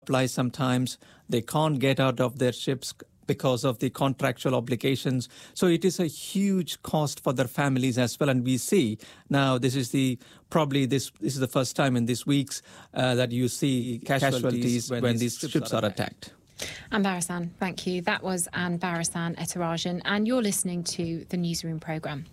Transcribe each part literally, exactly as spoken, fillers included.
supplies sometimes. They can't get out of their ships because of the contractual obligations. So it is a huge cost for their families as well. And we see now this is the probably this this is the first time in these weeks uh, that you see casualties, casualties when, when these ships, ships are attacked. attacked. Anne Barasan, thank you. That was Anne Barasan Etarajan, and you're listening to the Newsroom programme.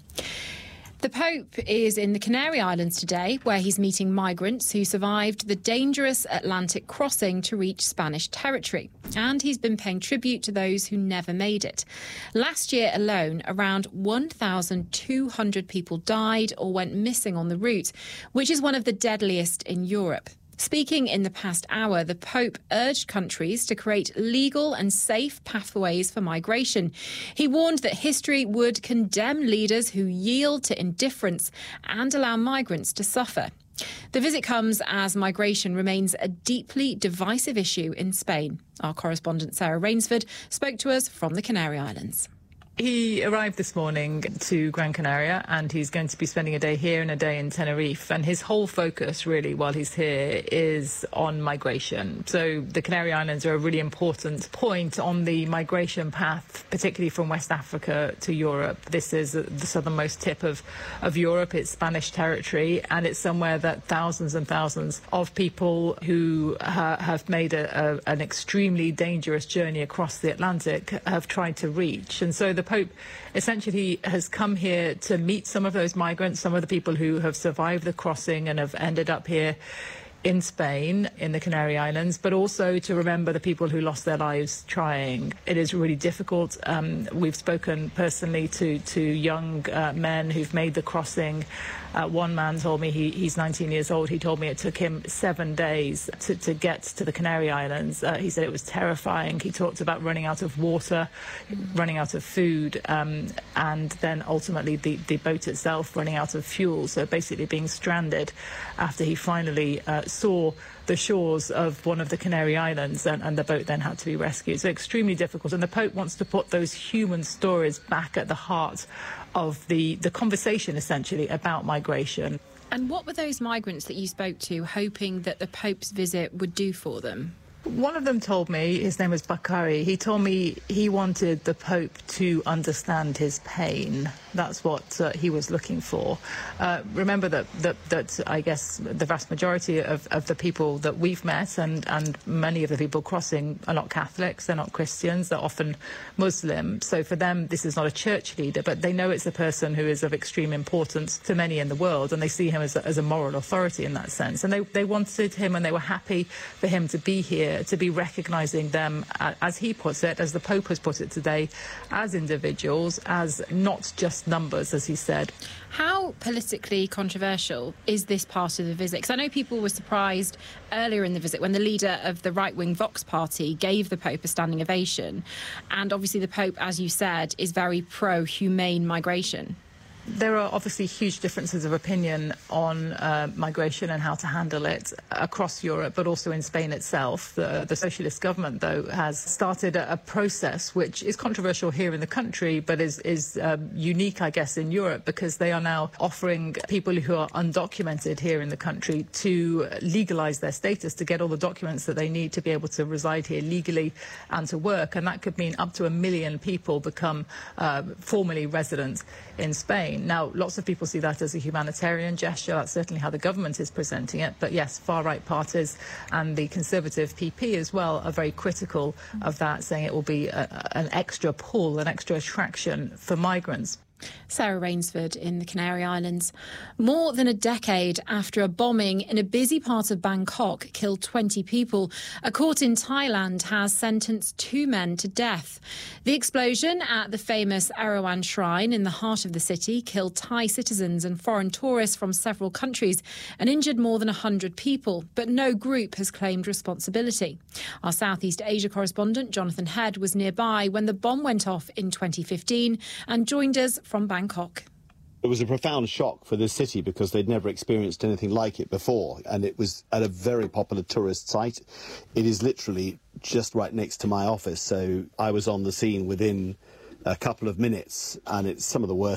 The Pope is in the Canary Islands today, where he's meeting migrants who survived the dangerous Atlantic crossing to reach Spanish territory. And he's been paying tribute to those who never made it. Last year alone, around one thousand two hundred people died or went missing on the route, which is one of the deadliest in Europe. Speaking in the past hour, the Pope urged countries to create legal and safe pathways for migration. He warned that history would condemn leaders who yield to indifference and allow migrants to suffer. The visit comes as migration remains a deeply divisive issue in Spain. Our correspondent Sarah Rainsford spoke to us from the Canary Islands. He arrived this morning to Gran Canaria, and he's going to be spending a day here and a day in Tenerife. And his whole focus, really, while he's here, is on migration. So the Canary Islands are a really important point on the migration path, particularly from West Africa to Europe. This is the southernmost tip of, of Europe. It's Spanish territory, and it's somewhere that thousands and thousands of people who ha have made a, a, an extremely dangerous journey across the Atlantic have tried to reach. And so the Pope essentially has come here to meet some of those migrants, some of the people who have survived the crossing and have ended up here in Spain, in the Canary Islands, but also to remember the people who lost their lives trying. It is really difficult. Um, we've spoken personally to, to young uh, men who've made the crossing. Uh, one man told me, he, he's nineteen years old, he told me it took him seven days to, to get to the Canary Islands. Uh, he said it was terrifying. He talked about running out of water, running out of food, um, and then ultimately the, the boat itself running out of fuel, so basically being stranded after he finally uh, saw the shores of one of the Canary Islands, and, and the boat then had to be rescued. So extremely difficult, and the Pope wants to put those human stories back at the heart of the, the conversation, essentially, about migration. And what were those migrants that you spoke to hoping that the Pope's visit would do for them? One of them told me, his name was Bakari, he told me he wanted the Pope to understand his pain. That's what uh, he was looking for. Uh, remember that, that, that I guess the vast majority of, of the people that we've met, and, and many of the people crossing, are not Catholics, they're not Christians, they're often Muslim. So for them, this is not a church leader, but they know it's a person who is of extreme importance to many in the world, and they see him as a, as a moral authority in that sense. And they, they wanted him, and they were happy for him to be here, to be recognising them, uh, as he puts it, as the Pope has put it today, as individuals, as not just numbers, as he said. How politically controversial is this part of the visit? Because I know people were surprised earlier in the visit when the leader of the right-wing Vox Party gave the Pope a standing ovation. And obviously the Pope, as you said, is very pro-humane migration. There are obviously huge differences of opinion on uh, migration and how to handle it across Europe, but also in Spain itself. The, the socialist government, though, has started a, a process which is controversial here in the country, but is, is um, unique, I guess, in Europe, because they are now offering people who are undocumented here in the country to legalise their status, to get all the documents that they need to be able to reside here legally and to work. And that could mean up to a million people become uh, formally resident in Spain. Now, lots of people see that as a humanitarian gesture. That's certainly how the government is presenting it. But yes, far-right parties and the Conservative P P as well are very critical of that, saying it will be a, an extra pull, an extra attraction for migrants. Sarah Rainsford in the Canary Islands. More than a decade after a bombing in a busy part of Bangkok killed twenty people, a court in Thailand has sentenced two men to death. The explosion at the famous Erawan Shrine in the heart of the city killed Thai citizens and foreign tourists from several countries and injured more than one hundred people, but no group has claimed responsibility. Our Southeast Asia correspondent Jonathan Head was nearby when the bomb went off in twenty fifteen and joined us from Bangkok. It was a profound shock for this city because they'd never experienced anything like it before, and it was at a very popular tourist site. It is literally just right next to my office, so I was on the scene within a couple of minutes, and it's some of the worst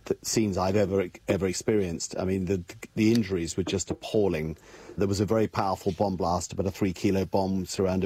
th- scenes I've ever ever experienced. I mean, the the injuries were just appalling. There was a very powerful bomb blast, about a three kilo bomb surrounded